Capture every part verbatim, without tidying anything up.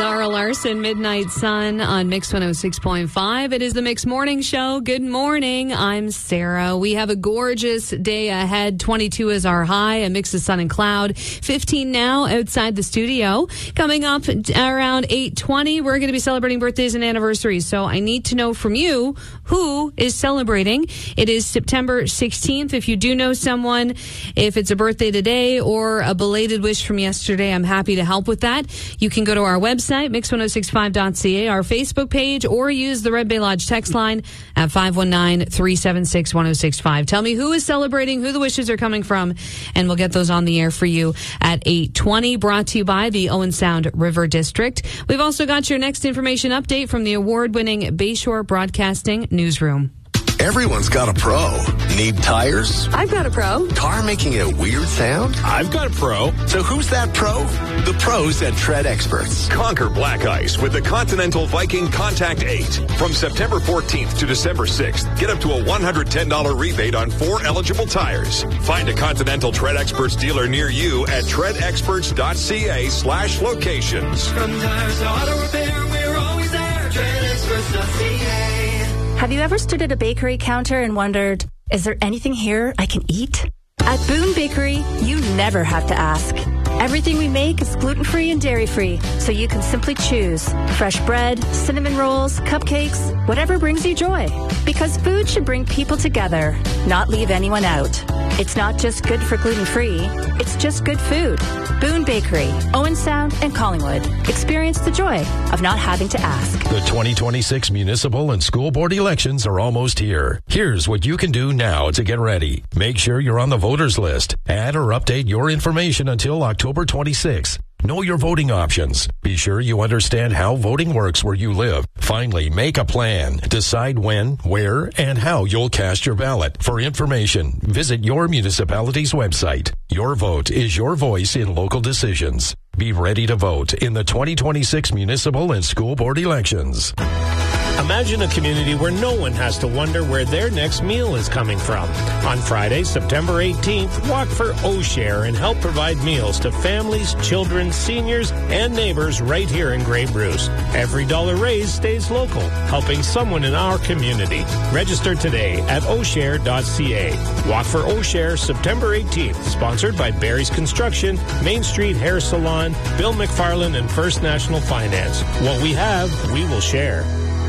Zara Larson, Midnight Sun on Mix one oh six point five. It is the Mix Morning Show. Good morning. I'm Sarah. We have a gorgeous day ahead. twenty-two is our high, a mix of sun and cloud. fifteen now outside the studio. Coming up around eight twenty, we're going to be celebrating birthdays and anniversaries. So I need to know from you who is celebrating. It is September sixteenth. If you do know someone, if it's a birthday today or a belated wish from yesterday, I'm happy to help with that. You can go to our website, mix ten sixty-five dot c a, our Facebook page, or use the Red Bay Lodge text line at five one nine, three seven six, one oh six five. Tell me who is celebrating, who the wishes are coming from, and we'll get those on the air for you at eight twenty. Brought to you by the Owen Sound River District. We've also got your next information update from the award-winning Bayshore Broadcasting Newsroom. Everyone's got a pro. Need tires? I've got a pro. Car making a weird sound? I've got a pro. So who's that pro? The pros at Tread Experts. Conquer black ice with the Continental Viking Contact eight. From September fourteenth to December sixth, get up to a one hundred ten dollars rebate on four eligible tires. Find a Continental Tread Experts dealer near you at treadexperts.ca slash locations. From tires to auto repair, we're always there. treadexperts.ca. Have you ever stood at a bakery counter and wondered, is there anything here I can eat? At Boone Bakery, you never have to ask. Everything we make is gluten-free and dairy-free, so you can simply choose fresh bread, cinnamon rolls, cupcakes, whatever brings you joy. Because food should bring people together, not leave anyone out. It's not just good for gluten-free, it's just good food. Boone Bakery, Owen Sound, and Collingwood. Experience the joy of not having to ask. The twenty twenty-six municipal and school board elections are almost here. Here's what you can do now to get ready. Make sure you're on the voters list. Add or update your information until October twenty-sixth. Know your voting options. Be sure you understand how voting works where you live. Finally, make a plan. Decide when, where, and how you'll cast your ballot. For information, visit your municipality's website. Your vote is your voice in local decisions. Be ready to vote in the twenty twenty-six municipal and school board elections. Imagine a community where no one has to wonder where their next meal is coming from. On Friday, September eighteenth, walk for O'Share and help provide meals to families, children, seniors, and neighbors right here in Grey Bruce. Every dollar raised stays local, helping someone in our community. Register today at o'share dot c a. Walk for O'Share, September eighteenth, sponsored by Barry's Construction, Main Street Hair Salon, Bill McFarland, and First National Finance. What we have, we will share.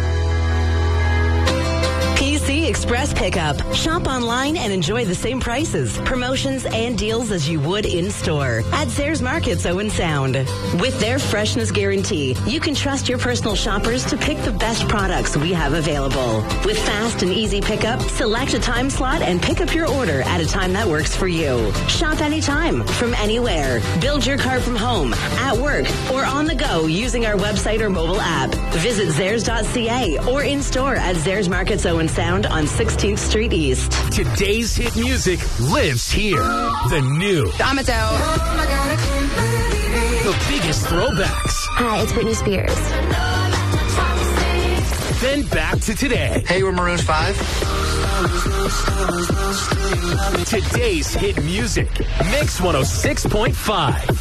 P C Express Pickup. Shop online and enjoy the same prices, promotions, and deals as you would in-store at Sayers Markets Owen Sound. With their freshness guarantee, you can trust your personal shoppers to pick the best products we have available. With fast and easy pickup, select a time slot and pick up your order at a time that works for you. Shop anytime, from anywhere. Build your car from home, at work, or on the go using our website or mobile app. Visit Zayres dot c a or in-store at Sayers Markets Owen Sound on sixteenth Street East. Today's hit music lives here. The new. Damato. The biggest throwbacks. Hi, it's Britney Spears. Then back to today. Hey, we're Maroon five. Today's hit music. Mix one oh six point five.